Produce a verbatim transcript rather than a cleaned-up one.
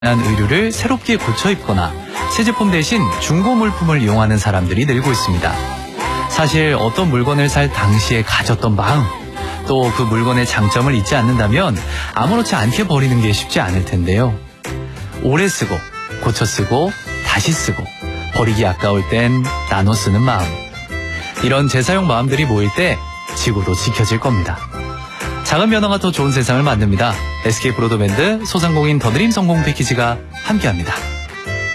의류를 새롭게 고쳐 입거나 새 제품 대신 중고 물품을 이용하는 사람들이 늘고 있습니다. 사실 어떤 물건을 살 당시에 가졌던 마음, 또 그 물건의 장점을 잊지 않는다면 아무렇지 않게 버리는 게 쉽지 않을 텐데요. 오래 쓰고, 고쳐 쓰고, 다시 쓰고, 버리기 아까울 땐 나눠 쓰는 마음. 이런 재사용 마음들이 모일 때 지구도 지켜질 겁니다. 작은 변화가 더 좋은 세상을 만듭니다. 에스케이 브로드밴드 소상공인 더드림 성공 패키지가 함께합니다.